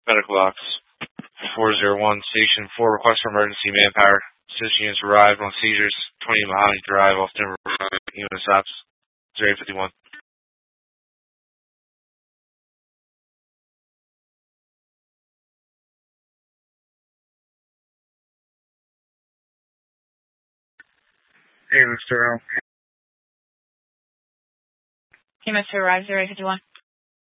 Medical Box 401, Station 4, request for emergency manpower. Assist units arrived on seizures, 20 Mahoney Drive off Denver Road, unit stops, 0851. Hey, Mr. Earl. Hey, Mr. Arrive, 0851.